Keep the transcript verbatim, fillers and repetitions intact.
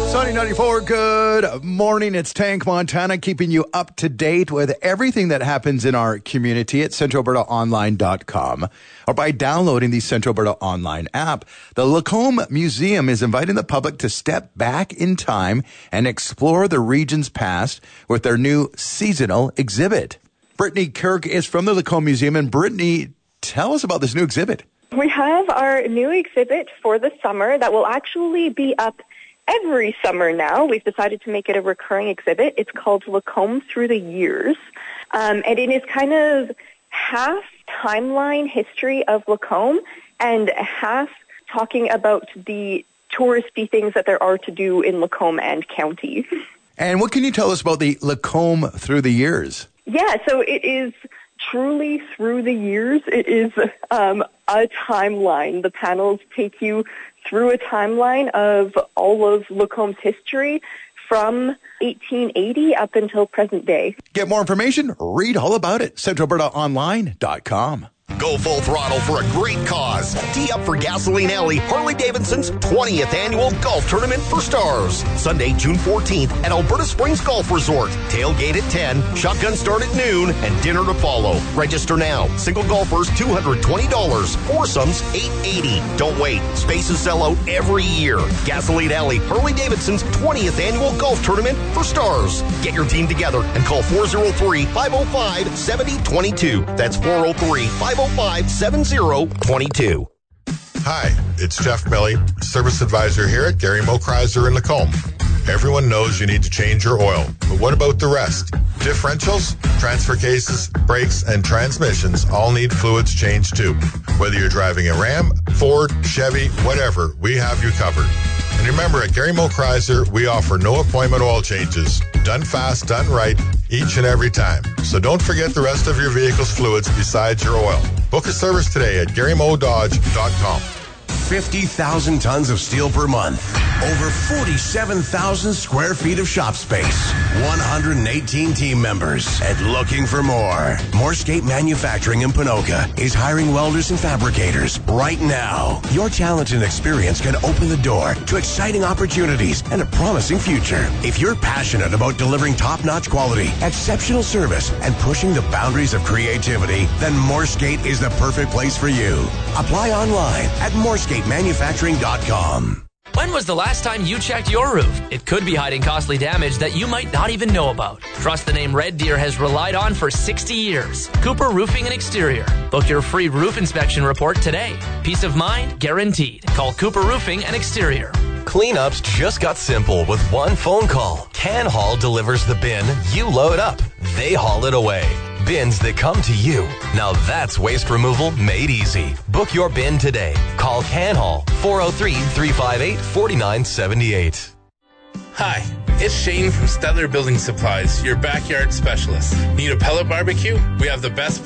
Sunny ninety-four, good morning. It's Tank Montana keeping you up to date with everything that happens in our community at central alberta online dot com or by downloading the Central Alberta Online app. The Lacombe Museum is inviting the public to step back in time and explore the region's past with their new seasonal exhibit. Brittany Kirk is from the Lacombe Museum, and Brittany, tell us about this new exhibit. We have our new exhibit for the summer that will actually be up every summer now. We've decided to make it a recurring exhibit. It's called Lacombe Through the Years. Um, and it is kind of half timeline history of Lacombe and half talking about the touristy things that there are to do in Lacombe and county. And what can you tell us about the Lacombe Through the Years? Yeah, so it is truly through the years. It is um, a timeline. The panels take you through a timeline of all of Lacombe's history from eighteen eighty up until present day. Get more information, read all about it, central alberta online dot com. Go full throttle for a great cause. Tee up for Gasoline Alley, Harley-Davidson's twentieth annual golf tournament for stars. Sunday, June fourteenth at Alberta Springs Golf Resort. Tailgate at ten, shotgun start at noon, and dinner to follow. Register now. Single golfers, two hundred twenty dollars. Foursomes, eight hundred eighty dollars. Don't wait. Spaces sell out every year. Gasoline Alley, Harley-Davidson's twentieth annual golf tournament for stars. Get your team together and call four oh three, five oh five, seven oh two two. That's four oh three, five oh five, seven oh two two. Hi, it's Jeff Millie, Service Advisor here at Gary Mo Chrysler in Lacombe. Everyone knows you need to change your oil, but what about the rest? Differentials, transfer cases, brakes, and transmissions all need fluids changed too. Whether you're driving a Ram, Ford, Chevy, whatever, we have you covered. And remember, at Gary Mo Chrysler, we offer no appointment oil changes. Done fast, done right, each and every time. So don't forget the rest of your vehicle's fluids besides your oil. Book a service today at gary mo dodge dot com. fifty thousand tons of steel per month. Over forty-seven thousand square feet of shop space. one hundred eighteen team members. And looking for more. Moorescape Manufacturing in Ponoka is hiring welders and fabricators right now. Your talent and experience can open the door to exciting opportunities and a promising future. If you're passionate about delivering top-notch quality, exceptional service, and pushing the boundaries of creativity, then Moorescape is the perfect place for you. Apply online at moorescape manufacturing dot com. When was the last time you checked your roof? It could be hiding costly damage that you might not even know about. Trust the name Red Deer has relied on for sixty years. Cooper Roofing and Exterior. Book your free roof inspection report today. Peace of mind guaranteed. Call Cooper Roofing and Exterior. Cleanups just got simple with one phone call. Can Haul delivers the bin, you load up, they haul it away. Bins that come to you. Now that's waste removal made easy. Book your bin today. Call Can Haul four oh three, three five eight, four nine seven eight. Hi, it's Shane from Stetler Building Supplies, your backyard specialist. Need a pellet barbecue? We have the best